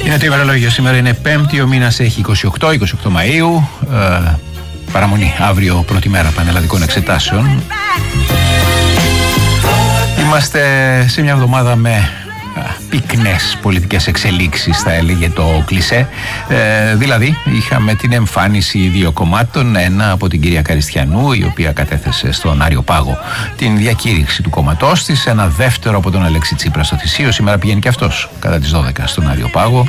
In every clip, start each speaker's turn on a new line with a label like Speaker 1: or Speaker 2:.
Speaker 1: Είναι το ημερολόγιο. Σήμερα είναι Πέμπτη, ο μήνας έχει 28 Μαΐου. Παραμονή αύριο, πρώτη μέρα πανελλαδικών εξετάσεων. Είμαστε σε μια εβδομάδα με πυκνές πολιτικές εξελίξεις, θα έλεγε το κλισέ. Δηλαδή είχαμε την εμφάνιση δύο κομμάτων, ένα από την κυρία Καριστιανού, η οποία κατέθεσε στον Άριο Πάγο την διακήρυξη του κόμματός της, ένα δεύτερο από τον Αλέξη Τσίπρα στο Θησίο. Σήμερα πηγαίνει και αυτός κατά τις 12 στον Άριο Πάγο.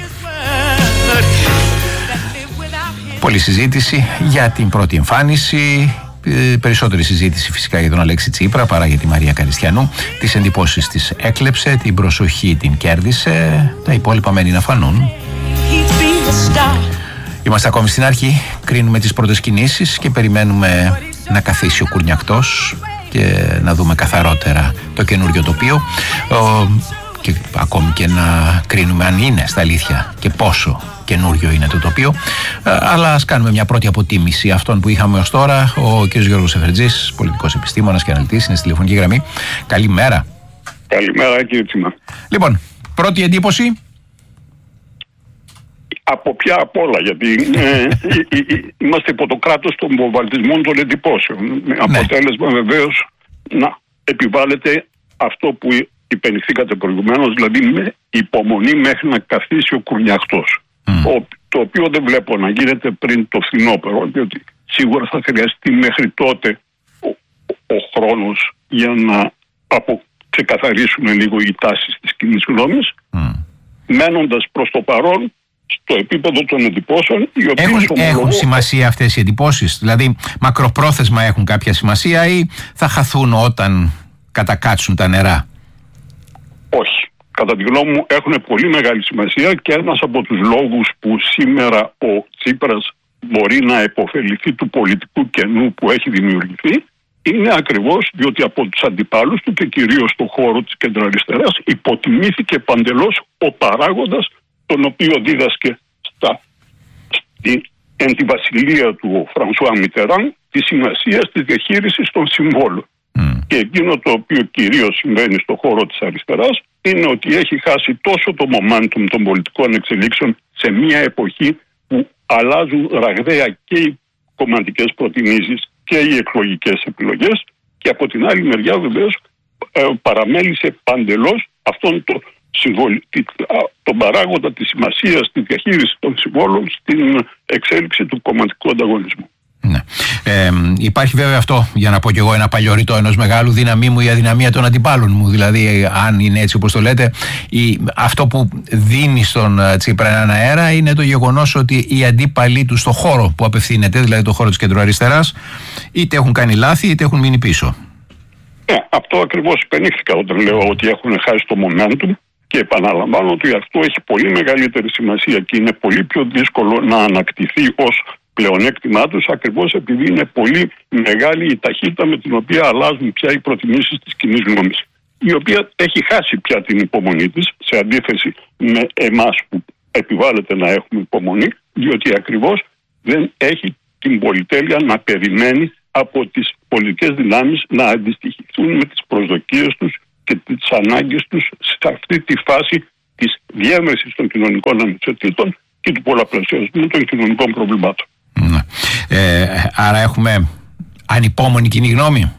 Speaker 1: Πολλή συζήτηση για την πρώτη εμφάνιση. Περισσότερη συζήτηση φυσικά για τον Αλέξη Τσίπρα παρά για τη Μαρία Καριστιανού. Τις εντυπώσεις της έκλεψε, την προσοχή την κέρδισε. Τα υπόλοιπα μένει να φανούν. Είμαστε ακόμη στην αρχή. Κρίνουμε τις πρώτες κινήσεις και περιμένουμε να καθίσει ο κουρνιακτός και να δούμε καθαρότερα το καινούριο τοπίο. Και ακόμη και να κρίνουμε αν είναι στα αλήθεια και πόσο καινούριο είναι το τοπίο. Αλλά ας κάνουμε μια πρώτη αποτίμηση αυτών που είχαμε ως τώρα. Ο κ. Γιώργος Εφερτζής, πολιτικός επιστήμονας και αναλυτής, είναι στη τηλεφωνική γραμμή. Καλημέρα.
Speaker 2: Καλημέρα, κύριε Τσίμα.
Speaker 1: Λοιπόν, πρώτη εντύπωση.
Speaker 2: Από ποια απ' όλα, γιατί είμαστε υπό το κράτος των βομβαρδισμών των εντυπώσεων. Με αποτέλεσμα βεβαίως να επιβάλλεται αυτό που υπενηθήκατε προηγουμένως, δηλαδή με υπομονή μέχρι να καθίσει ο κουρνιακτός. Το οποίο δεν βλέπω να γίνεται πριν το φθινόπωρο, διότι σίγουρα θα χρειαστεί μέχρι τότε ο χρόνος για να ξεκαθαρίσουν λίγο οι τάσεις της κοινής γνώμης, μένοντας προς το παρόν στο επίπεδο των εντυπώσεων, οι οποίες
Speaker 1: έχουν σημασία αυτές οι εντυπώσεις, δηλαδή μακροπρόθεσμα έχουν κάποια σημασία ή θα χαθούν όταν κατακάτσουν τα νερά?
Speaker 2: Όχι. Κατά τη γνώμη μου έχουν πολύ μεγάλη σημασία και ένας από τους λόγους που σήμερα ο Τσίπρας μπορεί να επωφεληθεί του πολιτικού κενού που έχει δημιουργηθεί είναι ακριβώς διότι από τους αντιπάλους του και κυρίως στον χώρο της κεντροαριστεράς υποτιμήθηκε παντελώς ο παράγοντας τον οποίο δίδασκε εν τη βασιλεία του ο Φρανσουά Μιτεράν τη σημασία της διαχείρισης των συμβόλων. Και εκείνο το οποίο κυρίως συμβαίνει στον χώρο της αριστεράς είναι ότι έχει χάσει τόσο το momentum των πολιτικών εξελίξεων σε μια εποχή που αλλάζουν ραγδαία και οι κομματικές προτιμήσεις και οι εκλογικές επιλογές, και από την άλλη μεριά βεβαίως παραμέλησε παντελώς αυτόν τον παράγοντα της σημασίας στη διαχείριση των συμβόλων στην εξέλιξη του κομματικού ανταγωνισμού.
Speaker 1: Ναι. Υπάρχει βέβαια αυτό, για να πω κι εγώ ένα παλιό ρητό ενός μεγάλου, δύναμή μου η αδυναμία των αντιπάλων μου. Δηλαδή, αν είναι έτσι όπως το λέτε, αυτό που δίνει στον Τσίπρα έναν αέρα είναι το γεγονός ότι οι αντίπαλοι του στο χώρο που απευθύνεται, δηλαδή το χώρο της κεντροαριστεράς, είτε έχουν κάνει λάθη είτε έχουν μείνει πίσω.
Speaker 2: Αυτό ακριβώς υπενήχθηκα όταν λέω ότι έχουν χάσει το momentum, και επαναλαμβάνω ότι αυτό έχει πολύ μεγαλύτερη σημασία και είναι πολύ πιο δύσκολο να ανακτηθεί ως πλεονέκτημά τους, ακριβώς επειδή είναι πολύ μεγάλη η ταχύτητα με την οποία αλλάζουν πια οι προτιμήσεις της κοινής γνώμης, η οποία έχει χάσει πια την υπομονή της, σε αντίθεση με εμάς που επιβάλλεται να έχουμε υπομονή, διότι ακριβώς δεν έχει την πολυτέλεια να περιμένει από τις πολιτικές δυνάμεις να αντιστοιχηθούν με τις προσδοκίες τους και τις ανάγκες τους σε αυτή τη φάση της διεύρυνσης των κοινωνικών ανισοτήτων και του πολλαπλασιασμού των κοινωνικών προβλημάτων.
Speaker 1: Άρα έχουμε ανυπόμονη κοινή γνώμη.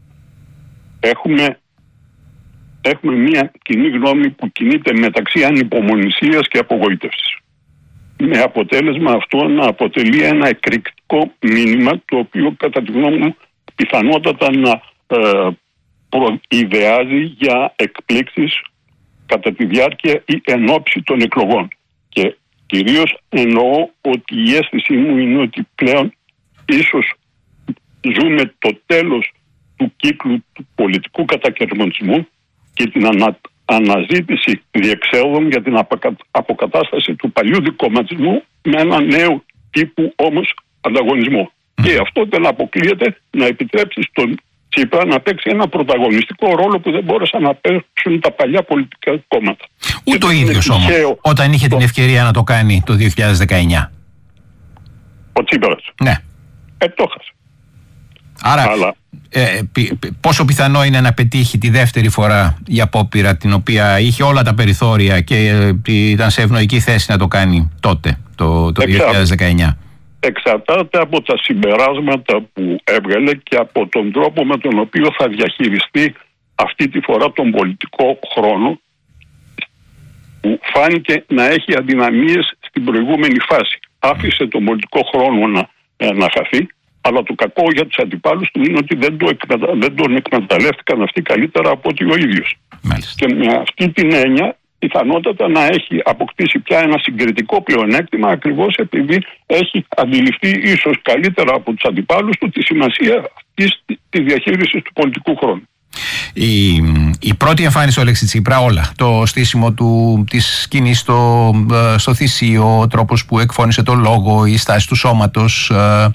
Speaker 2: Έχουμε μια κοινή γνώμη που κινείται μεταξύ ανυπομονησίας και απογοήτευσης. Με αποτέλεσμα αυτό να αποτελεί ένα εκρηκτικό μήνυμα, το οποίο κατά τη γνώμη μου πιθανότατα να προειδεάζει για εκπλήξεις κατά τη διάρκεια ή εν ώψη των εκλογών. Και κυρίως εννοώ ότι η αίσθησή μου είναι ότι πλέον ίσως ζούμε το τέλος του κύκλου του πολιτικού κατακαιρματισμού και την αναζήτηση διεξόδων για την αποκατάσταση του παλιού δικομματισμού με ένα νέο τύπου όμως ανταγωνισμό. Και αυτό δεν αποκλείεται να επιτρέψει στον Τσίπρα να παίξει ένα πρωταγωνιστικό ρόλο που δεν μπόρεσαν να παίξουν τα παλιά πολιτικά κόμματα.
Speaker 1: Ούτε ο ίδιος όμως, όταν είχε την ευκαιρία να το κάνει το 2019.
Speaker 2: Ο Τσίπρας.
Speaker 1: Ναι.
Speaker 2: Το χάσε.
Speaker 1: Άρα πόσο πιθανό είναι να πετύχει τη δεύτερη φορά η απόπειρα, την οποία είχε όλα τα περιθώρια και ήταν σε ευνοϊκή θέση να το κάνει τότε, το 2019?
Speaker 2: Εξαρτάται από τα συμπεράσματα που έβγαλε και από τον τρόπο με τον οποίο θα διαχειριστεί αυτή τη φορά τον πολιτικό χρόνο, που φάνηκε να έχει αδυναμίες στην προηγούμενη φάση. Άφησε τον πολιτικό χρόνο να χαθεί, αλλά το κακό για τους αντιπάλους του είναι ότι δεν τον εκμεταλλεύτηκαν αυτοί καλύτερα από ότι ο ίδιος.
Speaker 1: Μάλιστα.
Speaker 2: Και με αυτή την έννοια πιθανότατα να έχει αποκτήσει πια ένα συγκριτικό πλεονέκτημα, ακριβώς επειδή έχει αντιληφθεί ίσως καλύτερα από τους αντιπάλους του τη σημασία αυτής της διαχείρισης του πολιτικού χρόνου.
Speaker 1: Η πρώτη εμφάνιση του Αλέξη Τσίπρα, όλα, το στήσιμο της σκηνής στο θυσίο, ο τρόπος που εκφώνησε το λόγο, η στάση του σώματος,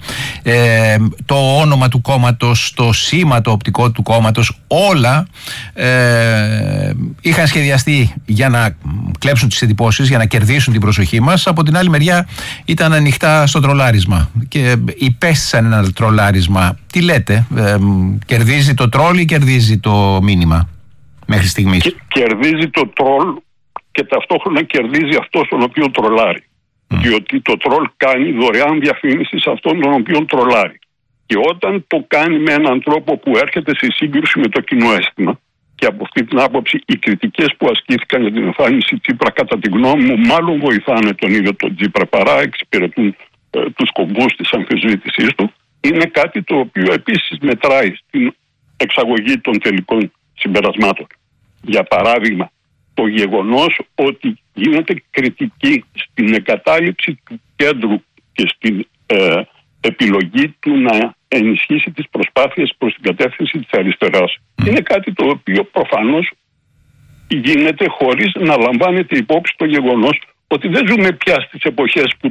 Speaker 1: το όνομα του κόμματος, το σήμα το οπτικό του κόμματος, όλα είχαν σχεδιαστεί για να κλέψουν τις εντυπώσεις, για να κερδίσουν την προσοχή μας. Από την άλλη μεριά ήταν ανοιχτά στο τρολάρισμα και υπέστησαν ένα τρολάρισμα. Τι λέτε, κερδίζει το τρόλ ή κερδίζει το μήνυμα μέχρι στιγμής?
Speaker 2: Κερδίζει το τρόλ και ταυτόχρονα κερδίζει αυτός τον οποίο τρολάρει. Διότι το τρόλ κάνει δωρεάν διαφήμιση σε αυτόν τον οποίο τρολάρει. Και όταν το κάνει με έναν τρόπο που έρχεται σε σύγκρουση με το κοινό αίσθημα, και από αυτή την άποψη οι κριτικές που ασκήθηκαν για την εμφάνιση Τσίπρα, κατά τη γνώμη μου, μάλλον βοηθάνε τον ίδιο τον Τσίπρα παρά εξυπηρετούν τους σκοπούς της αμφισβήτησής του, είναι κάτι το οποίο επίσης μετράει στην εξαγωγή των τελικών συμπερασμάτων. Για παράδειγμα, το γεγονός ότι γίνεται κριτική στην εγκατάλειψη του κέντρου και στην επιλογή του να ενισχύσει τις προσπάθειες προς την κατεύθυνση της αριστεράς. Είναι κάτι το οποίο προφανώς γίνεται χωρίς να λαμβάνεται υπόψη το γεγονός ότι δεν ζούμε πια στις εποχές που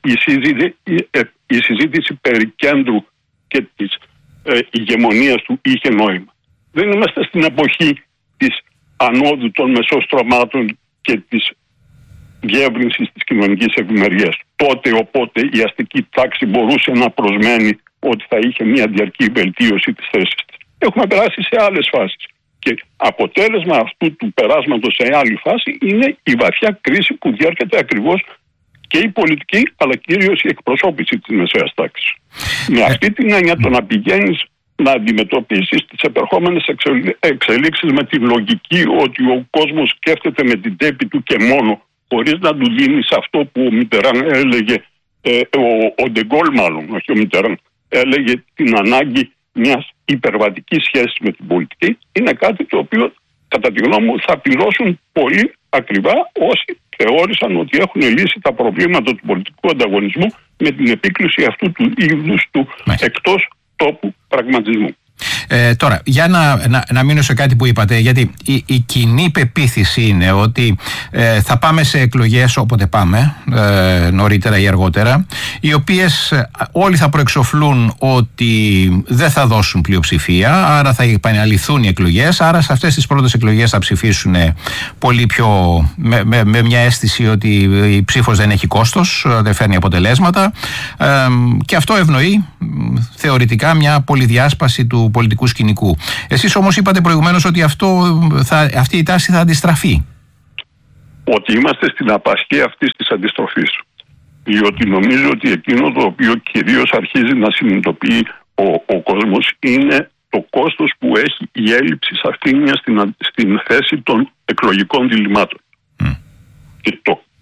Speaker 2: η συζήτηση περί κέντρου και της ηγεμονίας του είχε νόημα. Δεν είμαστε στην εποχή της ανόδου των μεσοστρωμάτων και της διεύρυνσης της κοινωνικής ευημερίας. Τότε οπότε η αστική τάξη μπορούσε να προσμένει ότι θα είχε μια διαρκή βελτίωση της θέσης της. Έχουμε περάσει σε άλλες φάσεις και αποτέλεσμα αυτού του περάσματος σε άλλη φάση είναι η βαθιά κρίση που διέρχεται ακριβώς και η πολιτική αλλά κυρίως η εκπροσώπηση της μεσαίας τάξης. Με αυτή την έννοια το να πηγαίνεις να αντιμετωπίσεις τις επερχόμενες εξελίξεις με τη λογική ότι ο κόσμος σκέφτεται με την τέπη του και μόνο, χωρίς να του δίνεις αυτό που ο Μιτεράν έλεγε, ο Ντεγκόλ μάλλον, όχι ο Μιτεράν, έλεγε την ανάγκη μιας υπερβατικής σχέσης με την πολιτική, είναι κάτι το οποίο κατά τη γνώμη μου θα πληρώσουν πολύ ακριβά όσοι θεώρησαν ότι έχουν λύσει τα προβλήματα του πολιτικού ανταγωνισμού με την επίκληση αυτού του είδους του εκτός τόπου πραγματισμού.
Speaker 1: Τώρα, για να μείνω σε κάτι που είπατε, γιατί η κοινή πεποίθηση είναι ότι θα πάμε σε εκλογές όποτε πάμε, νωρίτερα ή αργότερα, οι οποίες όλοι θα προεξοφλούν ότι δεν θα δώσουν πλειοψηφία, άρα θα επαναληφθούν οι εκλογές, άρα σε αυτές τις πρώτες εκλογές θα ψηφίσουν πολύ πιο με μια αίσθηση ότι η ψήφος δεν έχει κόστος, δεν φέρνει αποτελέσματα, και αυτό ευνοεί θεωρητικά μια πολυδιάσπαση του πολιτικού σκηνικού. Εσείς όμως είπατε προηγουμένως ότι αυτή η τάση θα αντιστραφεί.
Speaker 2: Ότι είμαστε στην απασχή αυτής της αντιστροφής. Διότι νομίζω ότι εκείνο το οποίο κυρίως αρχίζει να συνειδητοποιεί ο κόσμος είναι το κόστος που έχει η έλλειψη σαφήνειας στην θέση των εκλογικών διλημμάτων. Και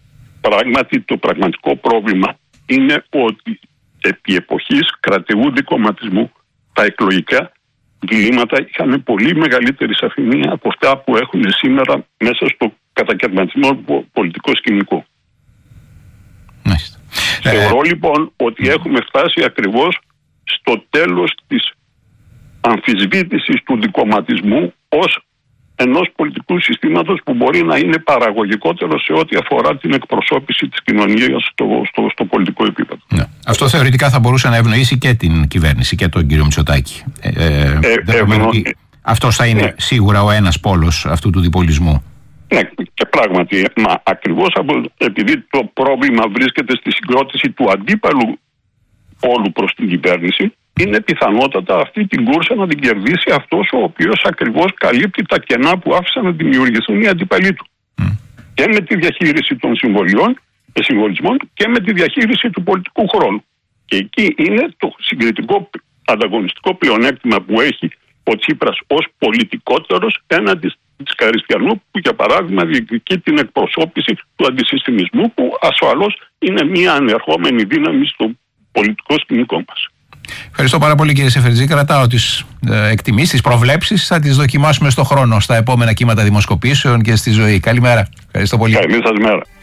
Speaker 2: το πραγματικό πρόβλημα είναι ότι επί εποχής κρατεού κομματισμού τα εκλογικά διλήμματα είχαν πολύ μεγαλύτερη σαφήνεια από αυτά που έχουν σήμερα μέσα στο κατακαιρματισμό πολιτικό σκηνικό. Θεωρώ λοιπόν ότι έχουμε φτάσει ακριβώς στο τέλος της αμφισβήτησης του δικομματισμού ως ενός πολιτικού συστήματος που μπορεί να είναι παραγωγικότερο σε ό,τι αφορά την εκπροσώπηση της κοινωνίας στο πολιτικό επίπεδο. Ναι.
Speaker 1: Αυτό θεωρητικά θα μπορούσε να ευνοήσει και την κυβέρνηση και τον κύριο Μητσοτάκη. Αυτός θα είναι σίγουρα ο ένας πόλος αυτού του διπολισμού.
Speaker 2: Ναι, και πράγματι, ακριβώς επειδή το πρόβλημα βρίσκεται στη συγκρότηση του αντίπαλου πόλου προς την κυβέρνηση, είναι πιθανότατα αυτή την κούρσα να την κερδίσει αυτός ο οποίος ακριβώς καλύπτει τα κενά που άφησαν να δημιουργηθούν οι αντίπαλοι του. Και με τη διαχείριση των συμβολισμών και με τη διαχείριση του πολιτικού χρόνου. Και εκεί είναι το συγκριτικό ανταγωνιστικό πλεονέκτημα που έχει ο Τσίπρας ως πολιτικότερος έναντι της Καριστιανού, που για παράδειγμα διεκδικεί την εκπροσώπηση του αντισυστημισμού, που ασφαλώς είναι μια ανερχόμενη δύναμη στο πολιτικό σκηνικό μας.
Speaker 1: Ευχαριστώ πάρα πολύ, κύριε Σεφερτζή. Κρατάω τις εκτιμήσεις, τις προβλέψεις. Θα τις δοκιμάσουμε στο χρόνο, στα επόμενα κύματα δημοσκοπήσεων και στη ζωή. Καλημέρα. Ευχαριστώ πολύ.
Speaker 2: Καλή σας μέρα.